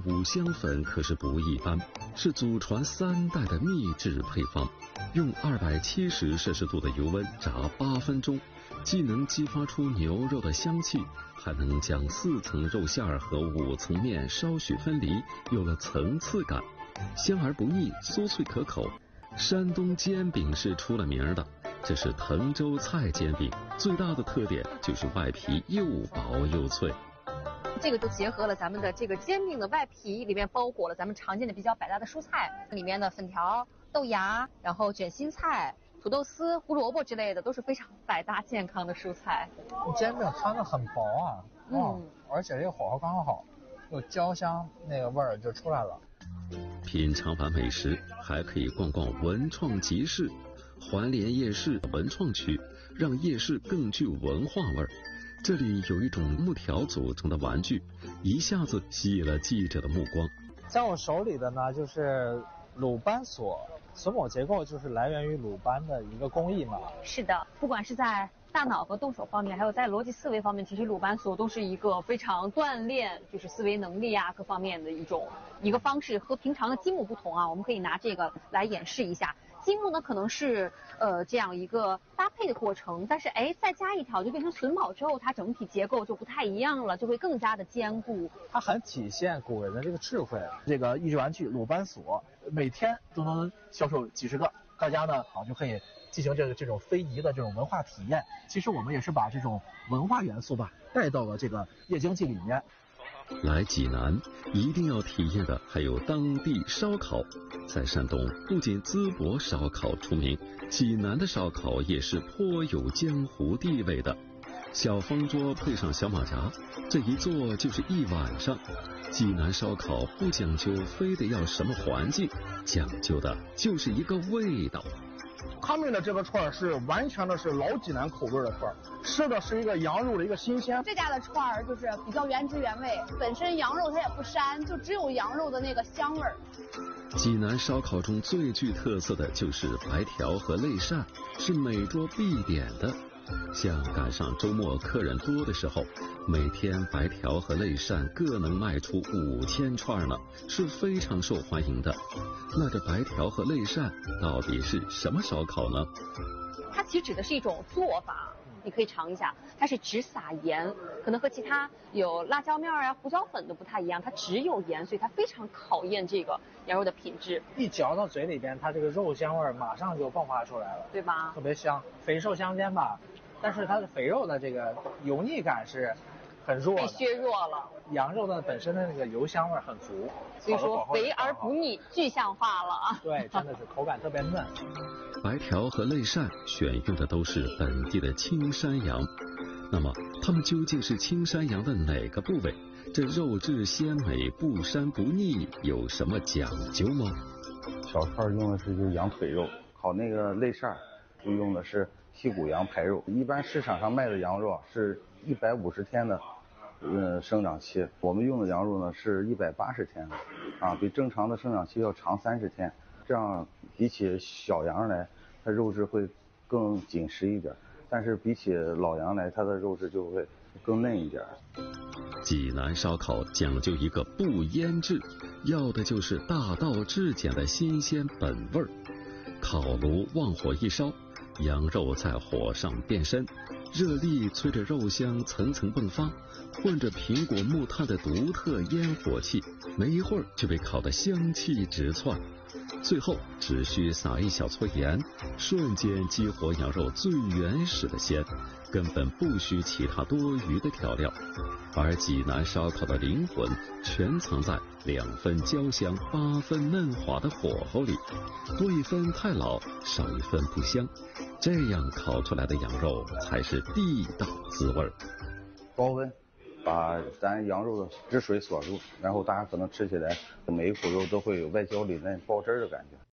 五香粉可是不一般，是祖传3代的秘制配方，用270摄氏度的油温炸8分钟，既能激发出牛肉的香气，还能将4层肉馅儿和5层面稍许分离，有了层次感，香而不腻，酥脆可口。山东煎饼是出了名的，这是滕州菜煎饼，最大的特点就是外皮又薄又脆。 这个就结合了咱们的这个煎饼的外皮，里面包裹了咱们常见的比较百搭的蔬菜，里面的粉条、豆芽，然后卷心菜、土豆丝、胡萝卜之类的，都是非常百搭健康的蔬菜。 煎饼穿的很薄啊，而且这个火候刚刚好，有焦香那个味儿就出来了。 品尝完美食，还可以逛逛文创集市，环联夜市文创区，让夜市更具文化味儿。这里有一种木条组成的玩具，一下子吸引了记者的目光。 在我手里的呢，就是鲁班锁，榫卯结构就是来源于鲁班的一个工艺嘛。 是的，不管是在大脑和动手方面，还有在逻辑思维方面，其实鲁班锁都是一个非常锻炼就是思维能力啊各方面的一个方式，和平常的积木不同啊。我们可以拿这个来演示一下。积木呢可能是这样一个搭配的过程，但是再加一条就变成榫卯之后，它整体结构就不太一样了，就会更加的坚固。 它很体现古人的这个智慧。这个益智玩具鲁班锁每天都能销售几十个，大家呢就可以进行这种非遗的这种文化体验。其实我们也是把这种文化元素吧带到了这个夜经济里面。 来济南一定要体验的还有当地烧烤。在山东不仅淄博烧烤出名，济南的烧烤也是颇有江湖地位的。小方桌配上小马扎，这一坐就是一晚上。济南烧烤不讲究非得要什么环境，讲究的就是一个味道。 他们的这个串是完全的是老济南口味的串，吃的是一个羊肉的一个新鲜。 这家的串儿就是比较原汁原味，本身羊肉它也不膻，就只有羊肉的那个香味儿。 济南烧烤中最具特色的就是白条和肋扇，是每桌必点的。像赶上周末客人多的时候，每天白条和肋扇各能卖出5000串呢，是非常受欢迎的。那这白条和肋扇到底是什么烧烤呢？ 它其实指的是一种做法，你可以尝一下，它是只撒盐，可能和其他有辣椒面啊、胡椒粉都不太一样，它只有盐，所以它非常考验这个羊肉的品质。 一嚼到嘴里边，它这个肉香味马上就迸发出来了， 对吧？ 特别香，肥瘦相间吧。但是它的肥肉的这个油腻感是很弱的， 被削弱了。 羊肉的本身的那个油香味很足， 所以说肥而不腻，具象化了啊。 对，真的是口感特别嫩。 白条和肋扇选用的都是本地的青山羊，那么它们究竟是青山羊的哪个部位？这肉质鲜美不膻不腻，有什么讲究吗？ 小串用的是就是羊腿肉，烤那个肋扇就用的是剔骨羊排肉。一般市场上卖的羊肉是150天的生长期，我们用的羊肉呢是180天的比正常的生长期要长30天，这样比起小羊来它肉质会更紧实一点，但是比起老羊来它的肉质就会更嫩一点。 济南烧烤讲究一个不腌制，要的就是大道至简的新鲜本味儿。烤炉旺火一烧，羊肉在火上变身，热力催着肉香层层迸发，混着苹果木炭的独特烟火气，没一会儿就被烤得香气直窜。最后只需撒一小撮盐，瞬间激活羊肉最原始的鲜，根本不需其他多余的调料。而济南烧烤的灵魂全藏在2分焦香8分嫩滑的火候里，多一分太老，少一分不香，这样烤出来的羊肉才是地道滋味。 高温把咱羊肉的汁水锁住，然后大家可能吃起来每一口肉都会有外焦里嫩爆汁的感觉。